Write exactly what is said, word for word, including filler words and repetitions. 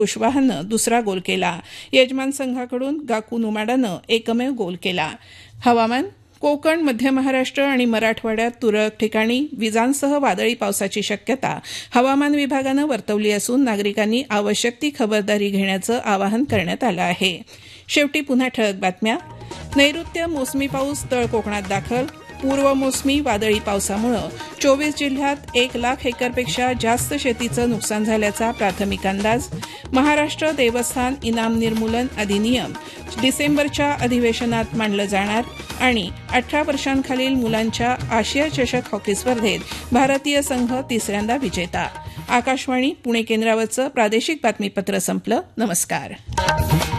कुशवाहानं दुसरा गोल केला. यजमान संघाकडून गाकू नुमाडानं एकमेव गोल केला. हवामान. कोकण, मध्य महाराष्ट्र आणि मराठवाड्यात तुरळक ठिकाणी विजांसह वादळी पावसाची शक्यता हवामान विभागानं वर्तवली असून नागरिकांनी आवश्यक ती खबरदारी घेण्याचं आवाहन करण्यात आलं आहे. शेवटी पुन्हा ठळक बातम्या. नैऋत्य मोसमी पाऊस तळ कोकणात दाखल. पूर्व मोसमी वादळी पावसामुळे चोवीस जिल्ह्यात एक लाख हेक्टरपेक्षा जास्त शेतीचं नुकसान झाल्याचा प्राथमिक अंदाज. महाराष्ट्र देवस्थान इनाम निर्मूलन अधिनियम डिसेंबरच्या अधिवेशनात मांडलं जाणार. आणि अठरा वर्षांखालील मुलांच्या आशिया चषक हॉकी स्पर्धेत भारतीय संघ तिसऱ्यांदा विजेता. आकाशवाणी पुणे केंद्रावरचं प्रादेशिक बातमीपत्र संपलं. नमस्कार.